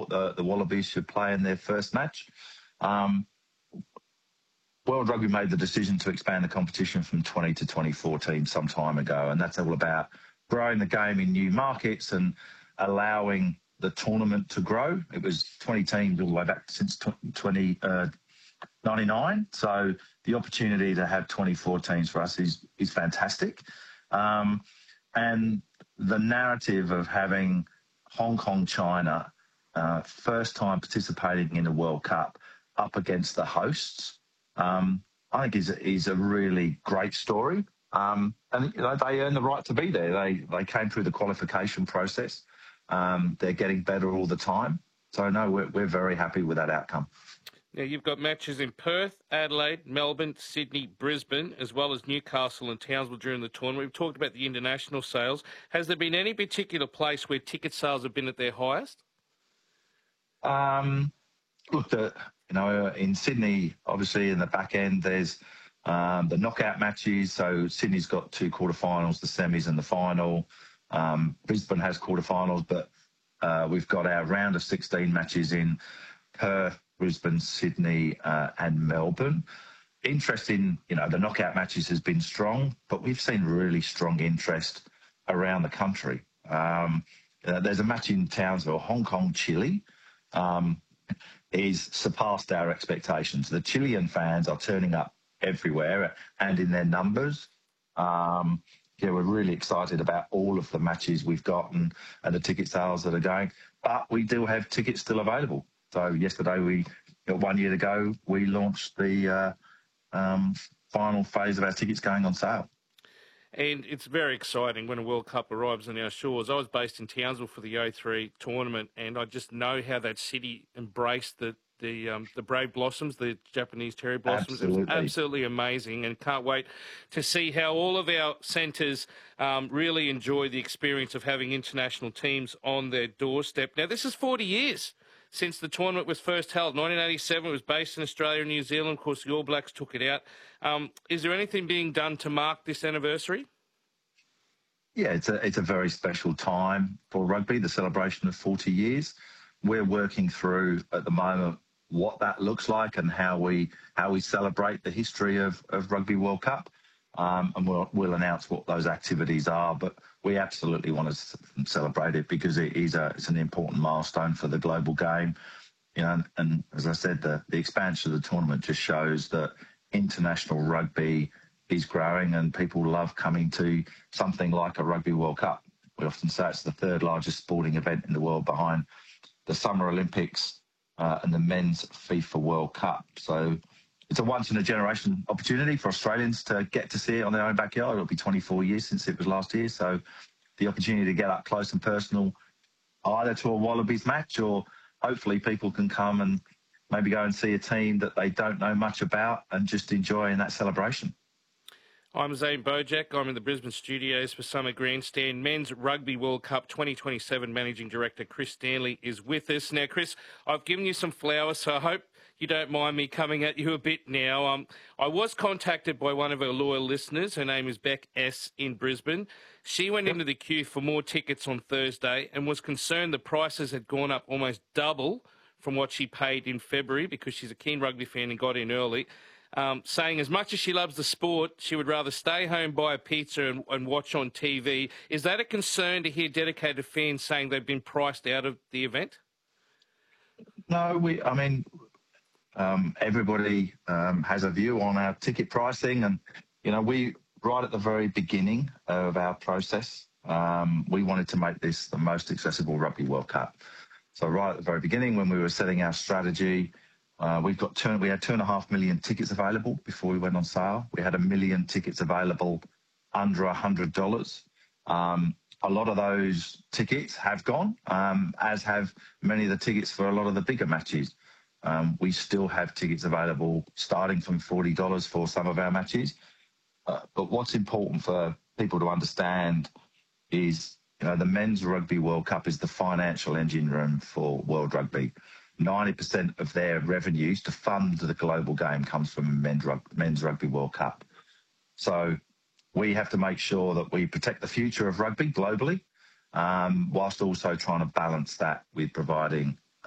thought the Wallabies should play in their first match. World Rugby made the decision to expand the competition from 20 to 24 teams some time ago, and that's all about growing the game in new markets and allowing the tournament to grow. It was 20 teams all the way back since 1999, so the opportunity to have 24 teams for us is fantastic. And the narrative of having Hong Kong, China, first time participating in the World Cup up against the hosts, I think is a really great story. And they earned the right to be there. They came through the qualification process. They're getting better all the time. So no, we're very happy with that outcome. Now, you've got matches in Perth, Adelaide, Melbourne, Sydney, Brisbane, as well as Newcastle and Townsville during the tournament. We've talked about the international sales. Has there been any particular place where ticket sales have been at their highest? Look, in Sydney, obviously in the back end, there's the knockout matches. So Sydney's got 2 quarterfinals, the semis and the final. Brisbane has quarterfinals, but we've got our round of 16 matches in Perth, Brisbane, Sydney and Melbourne. Interest in, the knockout matches has been strong, but we've seen really strong interest around the country. There's a match in Townsville, Hong Kong, Chile, is surpassed our expectations. The Chilean fans are turning up everywhere and in their numbers. We're really excited about all of the matches we've got and the ticket sales that are going, but we do have tickets still available. So yesterday, 1 year ago, we launched the final phase of our tickets going on sale. And it's very exciting when a World Cup arrives on our shores. I was based in Townsville for the 03 tournament, and I just know how that city embraced the Brave Blossoms, the Japanese cherry blossoms. Absolutely. It was absolutely amazing, and can't wait to see how all of our centres really enjoy the experience of having international teams on their doorstep. Now, this is 40 years since the tournament was first held. 1987, it was based in Australia and New Zealand. Of course, the All Blacks took it out. Is there anything being done to mark this anniversary? Yeah, it's a very special time for rugby, the celebration of 40 years. We're working through at the moment what that looks like and how we celebrate the history of Rugby World Cup. And we'll announce what those activities are, but we absolutely want to celebrate it because it's an important milestone for the global game. And as I said, the expansion of the tournament just shows that international rugby is growing and people love coming to something like a Rugby World Cup. We often say it's the 3rd largest sporting event in the world behind the Summer Olympics and the Men's FIFA World Cup. So it's a once-in-a-generation opportunity for Australians to get to see it on their own backyard. It'll be 24 years since it was last year. So the opportunity to get up close and personal either to a Wallabies match or hopefully people can come and maybe go and see a team that they don't know much about and just enjoy in that celebration. I'm Zane Bojack. I'm in the Brisbane studios for Summer Grandstand. Men's Rugby World Cup 2027 Managing Director Chris Stanley is with us. Now, Chris, I've given you some flowers, so I hope you don't mind me coming at you a bit now. I was contacted by one of our loyal listeners. Her name is Beck S. in Brisbane. She went into the queue for more tickets on Thursday and was concerned the prices had gone up almost double from what she paid in February because she's a keen rugby fan and got in early. Saying as much as she loves the sport, she would rather stay home, buy a pizza and watch on TV. Is that a concern to hear dedicated fans saying they've been priced out of the event? No, everybody has a view on our ticket pricing. And, we, right at the very beginning of our process, we wanted to make this the most accessible Rugby World Cup. So right at the very beginning, when we were setting our strategy, we had 2.5 million tickets available before we went on sale. We had 1 million tickets available under $100. A lot of those tickets have gone, as have many of the tickets for a lot of the bigger matches. We still have tickets available starting from $40 for some of our matches. But what's important for people to understand is, the Men's Rugby World Cup is the financial engine room for World Rugby. 90% of their revenues to fund the global game comes from Men's Rugby World Cup. So we have to make sure that we protect the future of rugby globally, whilst also trying to balance that with providing